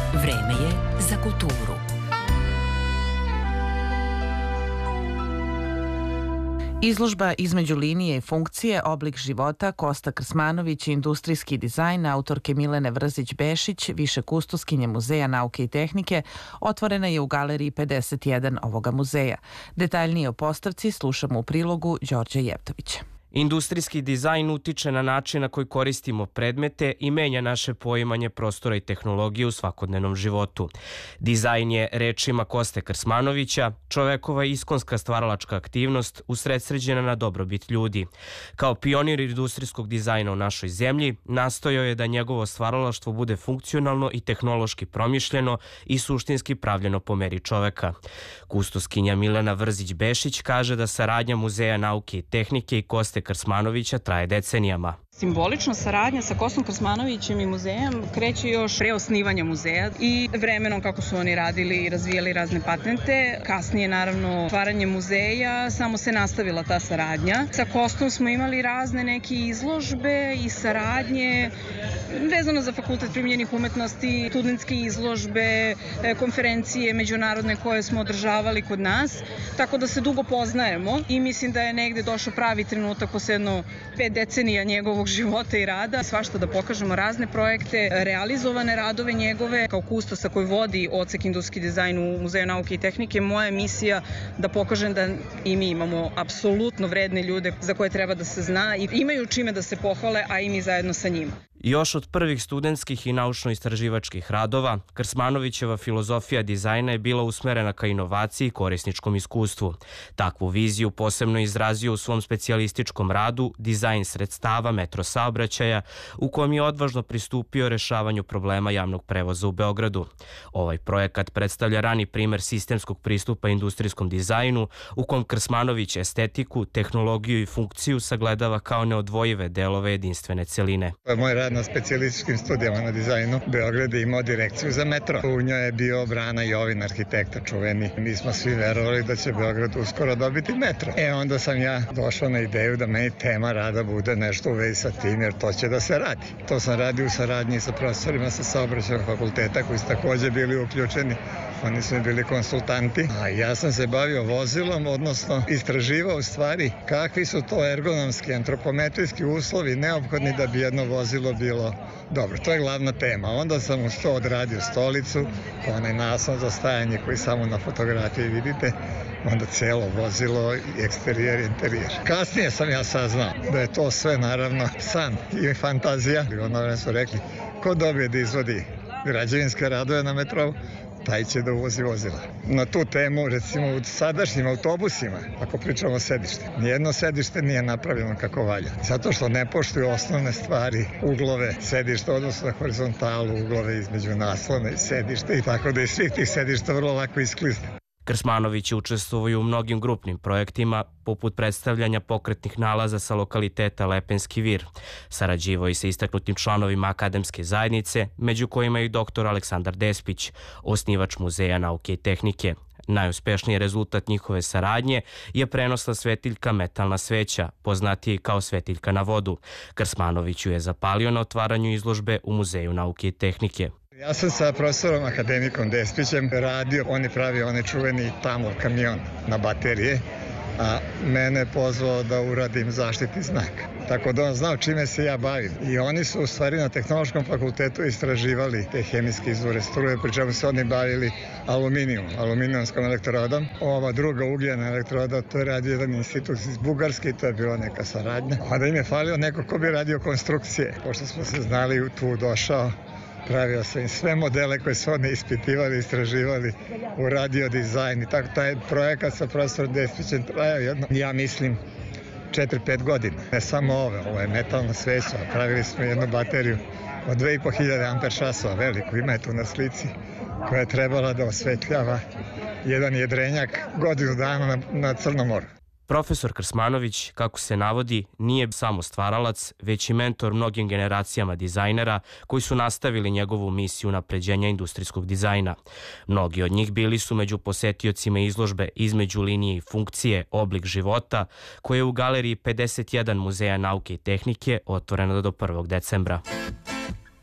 Vreme je za kulturu. Izložba Između linije i funkcije, oblik života, Kosta Krsmanović i industrijski dizajn autorke Milene Vrzić-Bešić, više kustoskinje Muzeja nauke i tehnike, otvorena je u galeriji 51 ovoga muzeja. Detaljnije o postavci slušamo u prilogu Đorđa Jevtovića. Industrijski dizajn utiče na način na koji koristimo predmete i menja naše poimanje prostora i tehnologije u svakodnevnom životu. Dizajn je, rečima Koste Krsmanovića, čovekova iskonska stvaralačka aktivnost usredsređena na dobrobit ljudi. Kao pionir industrijskog dizajna u našoj zemlji, nastojao je da njegovo stvaralaštvo bude funkcionalno i tehnološki promišljeno i suštinski pravljeno po meri čoveka. Kustoskinja Milena Vrzić-Bešić kaže da saradnja Muzeja nauke i tehnike i Koste Krsmanovića traje decenijama. Simbolično saradnja sa Kostom Krsmanovićem i muzejem kreće još pre osnivanja muzeja i vremenom kako su oni radili i razvijali razne patente. Kasnije, naravno, otvaranje muzeja, samo se nastavila ta saradnja. Sa Kostom smo imali razne neke izložbe i saradnje vezano za Fakultet primenjenih umetnosti, studentske izložbe, konferencije međunarodne koje smo održavali kod nas, tako da se dugo poznajemo i mislim da je negde došao pravi trenutak posle jedno 5 decenija njegovog života i rada, svašta da pokažemo, razne projekte, realizovane radove njegove. Kao kustosa koji vodi odsek industrijski dizajn u Muzeju nauke i tehnike, moja je misija da pokažem da i mi imamo apsolutno vredne ljude za koje treba da se zna i imaju čime da se pohvale, a i mi zajedno sa njima. Još od prvih studentskih i naučno-istraživačkih radova, Krsmanovićeva filozofija dizajna je bila usmerena ka inovaciji i korisničkom iskustvu. Takvu viziju posebno izrazio u svom specijalističkom radu Dizajn sredstava metro saobraćaja, u kojem je odvažno pristupio rešavanju problema javnog prevoza u Beogradu. Ovaj projekat predstavlja rani primer sistemskog pristupa industrijskom dizajnu, u kom Krsmanović estetiku, tehnologiju i funkciju sagledava kao neodvojive delove jedinstvene celine. Moj rad na specijalističkim studijama na dizajnu Beograd je imao direkciju za metro. U njoj je bio Brana Jovin, arhitekta čuveni. Mi smo svi verovali da će Beograd uskoro dobiti metro. Onda sam ja došao na ideju da meni tema rada bude nešto u vezi sa tim, jer to će da se radi. To sam radio u saradnji sa profesorima sa saobraćajnog fakulteta koji su takođe bili uključeni. Oni su mi bili konsultanti, a ja sam se bavio vozilom, odnosno istraživao u stvari kakvi su to ergonomski, antropometrijski uslovi neophodni da bi jedno vozilo bilo dobro. To je glavna tema. Onda sam uz to odradio stolicu, onaj naslon za stajanje koji samo na fotografiji vidite, onda celo vozilo, eksterijer, interijer. Kasnije sam ja saznao da je to sve naravno san i fantazija. Ono vreme su rekli, ko dobije da izvodi građevinske radove na metrovu, taj će da uvozi vozila. Na tu temu, recimo u sadašnjim autobusima, ako pričamo o sedište, nijedno sedište nije napravljeno kako valja. Zato što ne poštuju osnovne stvari, uglove sedišta, odnosno na horizontalu, uglove između naslona i sedišta i tako da iz svih tih sedišta vrlo lako isklizne. Krsmanović je učestvovao u mnogim grupnim projektima, poput predstavljanja pokretnih nalaza sa lokaliteta Lepenski vir. Sarađivao i sa istaknutim članovima akademske zajednice, među kojima je i dr. Aleksandar Despić, osnivač Muzeja nauke i tehnike. Najuspešniji rezultat njihove saradnje je prenosna svetiljka Metalna sveća, poznatiji kao svetiljka na vodu. Krsmanović ju je zapalio na otvaranju izložbe u Muzeju nauke i tehnike. Ja sam sa profesorom akademikom Despićem radio, on je pravio onaj čuveni Tamor kamion na baterije, a mene je pozvao da uradim zaštitni znak. Tako da on znao čime se ja bavim. I oni su u stvari na Tehnološkom fakultetu istraživali te hemijske izvore struje, pri čemu se oni bavili aluminijumskom elektrodom. Ova druga ugljena elektroda, to je radio jedan institut iz Bugarske i to je bila neka saradnja. A da im je falio neko ko bi radio konstrukcije. Pošto smo se znali, tu došao, pravio sam im sve modele koje su oni ispitivali, istraživali, uradio dizajn i tako taj projekat sa profesorom Despićem trajao jedno, ja mislim, 4-5 godina. Ne samo ovo je metalna sveća, pravili smo jednu bateriju od 2500 amper časova, veliku, ima je tu na slici, koja je trebala da osvetljava jedan jedrenjak godinu dana na Crnom moru. Profesor Krsmanović, kako se navodi, nije samo stvaralac, već i mentor mnogim generacijama dizajnera koji su nastavili njegovu misiju unapređenja industrijskog dizajna. Mnogi od njih bili su među posetiocima izložbe Između linije i funkcije, oblik života, koja je u galeriji 51 Muzeja nauke i tehnike otvorena do 1. decembra.